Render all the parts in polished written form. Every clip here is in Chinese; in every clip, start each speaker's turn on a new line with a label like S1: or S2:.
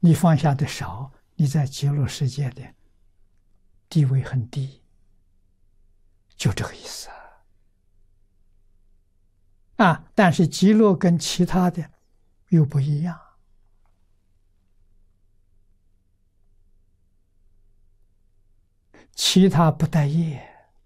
S1: 你放下的少，你在极乐世界的地位很低，就这个意思啊。但是极乐跟其他的又不一样。其他不带业，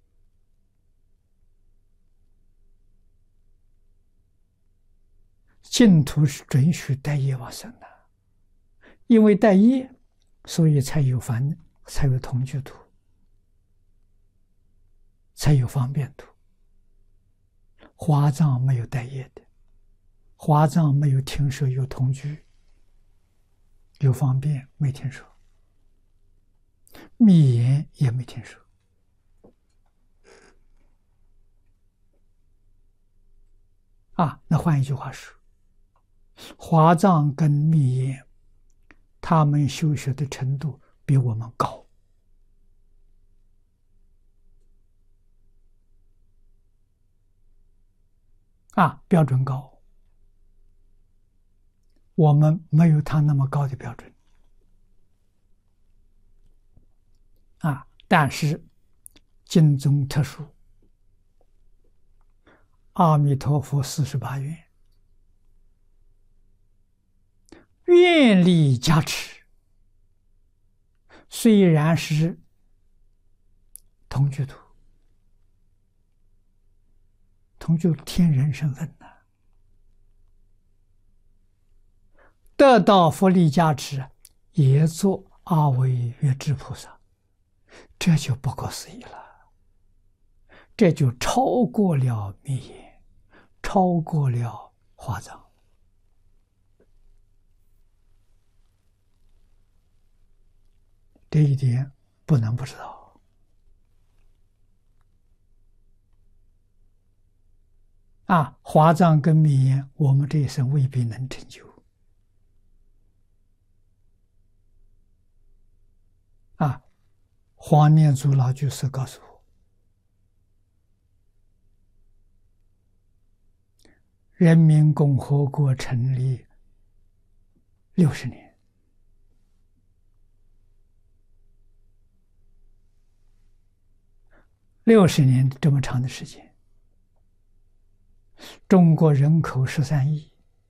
S1: 净土是准许带业往生的，因为带业，所以才有同居土，才有方便土。华藏没有带业的，华藏没有听说有同居，有方便没听说，密言也没听说。那换一句话说，华藏跟密言，他们修学的程度比我们高。标准高，我们没有他那么高的标准。但是经宗特殊，阿弥陀佛48愿，愿力加持，虽然是同居土，同居天人身份呢，得到佛力加持，也做阿惟越致菩萨，这就不可思议了，这就超过了密言，超过了华藏。这一点不能不知道。华藏跟密言，我们这一生未必能成就。黄念祖老居士告诉我，人民共和国成立60年，这么长的时间，中国人口13亿，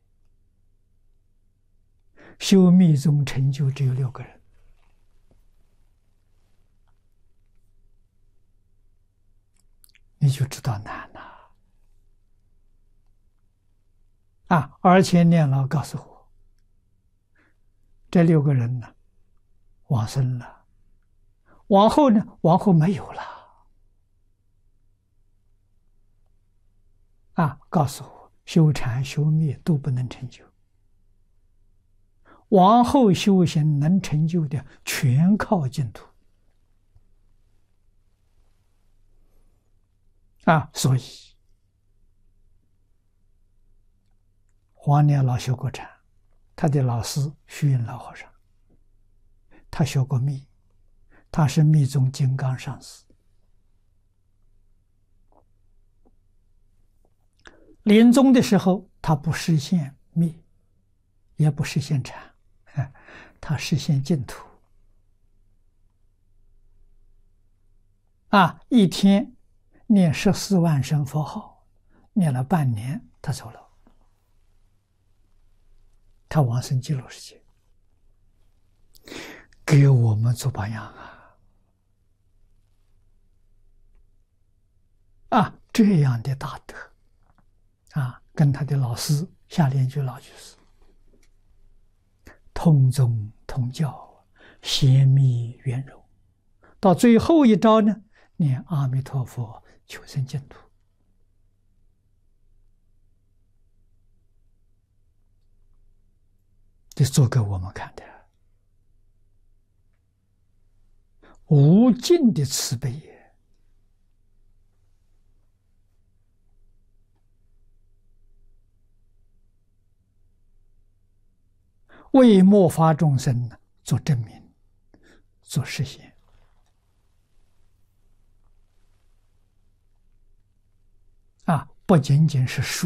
S1: 修密宗成就只有6个人。你就知道难了。而且念老告诉我，这6个人呢，往生了，往后呢，往后没有了。告诉我，修禅修密都不能成就，往后修行能成就的，全靠净土。所以黄念老修过禅，他的老师虚云老和尚，他学过密，他是密宗金刚上师。临终的时候，他不实现密，也不实现禅，他实现净土。一天念14万声佛号，念了半年，他走了，他往生极乐世界，给我们做榜样这样的大德跟他的老师夏莲居老居士同宗同教，协密圆融，到最后一招呢，念阿弥陀佛求生净土。这做给我们看的，无尽的慈悲也。为末法众生做证明，做实现。不仅仅是说。